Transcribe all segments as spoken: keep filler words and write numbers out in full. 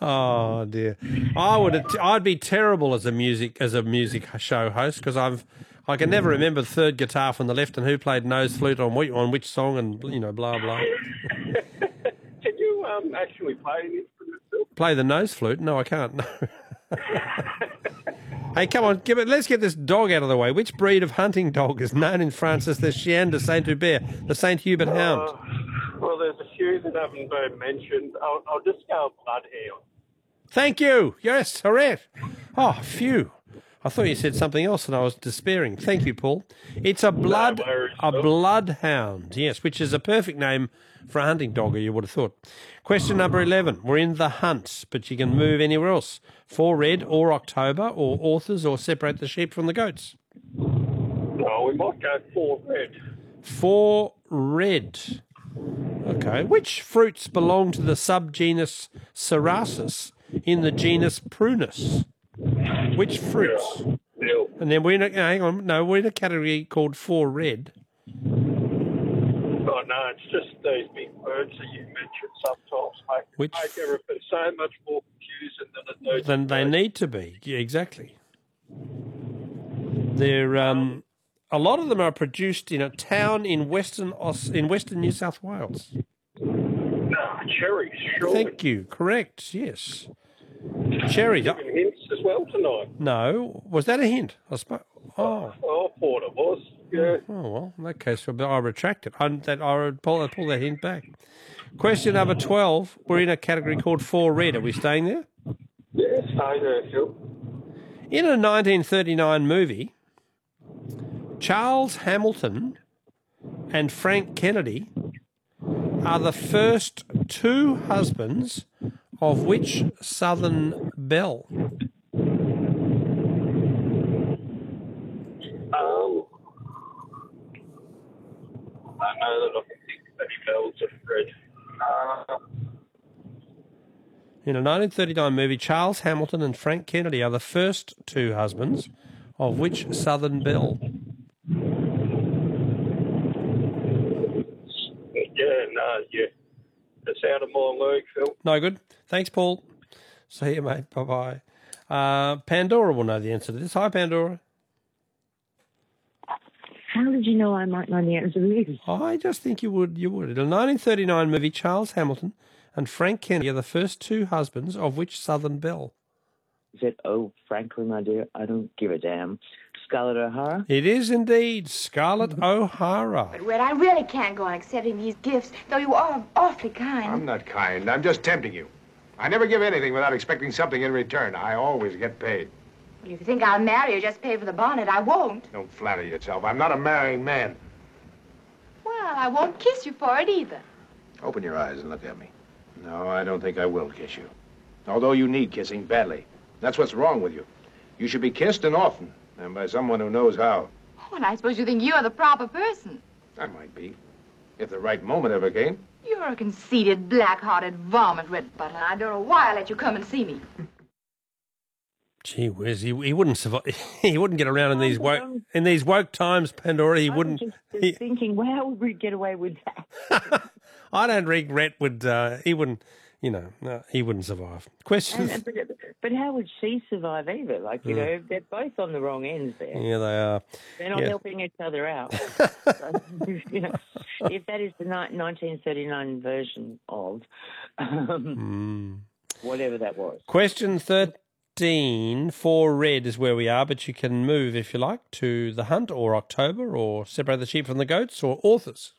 Oh dear, I would. I'd be terrible as a music as a music show host because I've I can never remember the third guitar from the left and who played nose flute on which, on which song and you know blah blah. Can you um, actually play an instrument, Phil? Play the nose flute? No, I can't. No. Hey, come on, give it. Let's get this dog out of the way. Which breed of hunting dog is known in France as the Chien de Saint-Hubert, the Saint Hubert Hound? Uh, well, there's a few that haven't been mentioned. I'll, I'll just go bloodhound. Thank you. Yes, hooray. Oh, phew. I thought you said something else and I was despairing. Thank you, Paul. It's a blood, No worries, a Phil. bloodhound, yes, which is a perfect name for a hunting dog, you would have thought. Question number eleven. We're in the hunt, but you can move anywhere else. For red or October or authors or separate the sheep from the goats. Oh, we might go for red. For red. Okay. Which fruits belong to the subgenus Cerasus in the genus Prunus? Which fruits? Phil. And then we're in a, hang on, no, we're in a category called for red. Oh, no, it's just these big words that you mentioned sometimes make, Which make everything so much more confusing than it needs Then to they be. need to be. Yeah, exactly. They're um, a lot of them are produced in a town in western Aus- in western New South Wales. No, cherries, sure. Thank you. Correct. Yes. Cherry. Giving hints as well tonight. No, was that a hint? I suppose. Oh. Oh, I thought it was. Yeah. Oh well. In that case, I retract it. I that I would pull, I pull that hint back. Question number twelve. We're in a category called for red. Are we staying there? Yeah, stay there, Phil. In a nineteen thirty-nine movie, Charles Hamilton and Frank Kennedy are the first two husbands of which Southern belle? Um, I know that I can think that bells are red. Uh, In a nineteen thirty-nine movie, Charles Hamilton and Frank Kennedy are the first two husbands of which Southern belle? yeah, no, yeah. It's out of my league, Phil. No good. Thanks, Paul. See you, mate. Bye-bye. Uh, Pandora will know the answer to this. Hi, Pandora. How did you know I might know the answer to this? I just think you would. You would. In a nineteen thirty-nine movie, Charles Hamilton and Frank Kennedy are the first two husbands of which Southern belle? Is it, oh, frankly, my dear, I don't give a damn. Scarlett O'Hara? It is indeed Scarlett O'Hara. But, Red, I really can't go on accepting these gifts, though you are awfully kind. I'm not kind. I'm just tempting you. I never give anything without expecting something in return. I always get paid. Well, if you think I'll marry you, just pay for the bonnet. I won't. Don't flatter yourself. I'm not a marrying man. Well, I won't kiss you for it either. Open your eyes and look at me. No, I don't think I will kiss you. Although you need kissing badly. That's what's wrong with you. You should be kissed and often, and by someone who knows how. Oh, and I suppose you think you're the proper person. I might be, if the right moment ever came. You're a conceited, black-hearted varmint, Red Butler. I don't know why I let you come and see me. Gee whiz, he, he wouldn't survive. He wouldn't get around in these woke in these woke times, Pandora. He I wouldn't. was just He, thinking, well, how would we get away with that? I don't regret would. Uh, he wouldn't. You know, no, he wouldn't survive. Question. And, but, but how would she survive either? Like, you know, they're both on the wrong ends there. Yeah, they are. They're not Yeah. helping each other out. So, you know, if that is the ni- nineteen thirty-nine version of um, whatever that was. Question thirteen for red is where we are, but you can move if you like to the hunt or October or separate the sheep from the goats or authors.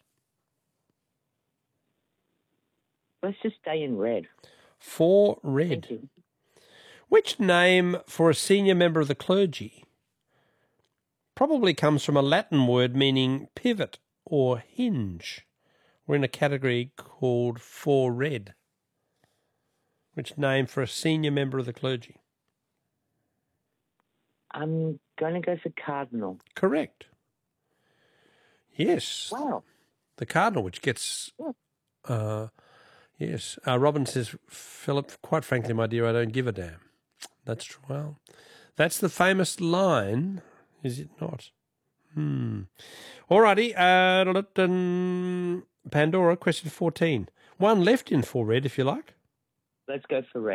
Let's just stay in red. For red. Thank you. Which name for a senior member of the clergy probably comes from a Latin word meaning pivot or hinge? We're in a category called for red. Which name for a senior member of the clergy? I'm going to go for cardinal. Correct. Yes. Wow. The cardinal, which gets... Uh, yes. Uh, Robin says, Philip, quite frankly, my dear, I don't give a damn. That's true. Well, that's the famous line, is it not? Hmm. All righty. Uh, Pandora, question fourteen. One left in for red, if you like. Let's go for red.